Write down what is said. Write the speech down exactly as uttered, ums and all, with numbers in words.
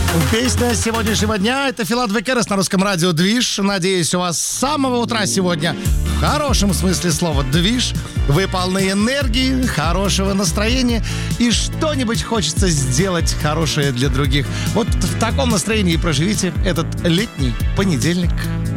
Песня сегодняшнего дня — это Филат Векерес на русском радио «Движ». Надеюсь, у вас с самого утра сегодня в хорошем смысле слова «движ». Вы полны энергии, хорошего настроения и что-нибудь хочется сделать хорошее для других. Вот в таком настроении проживите этот летний понедельник.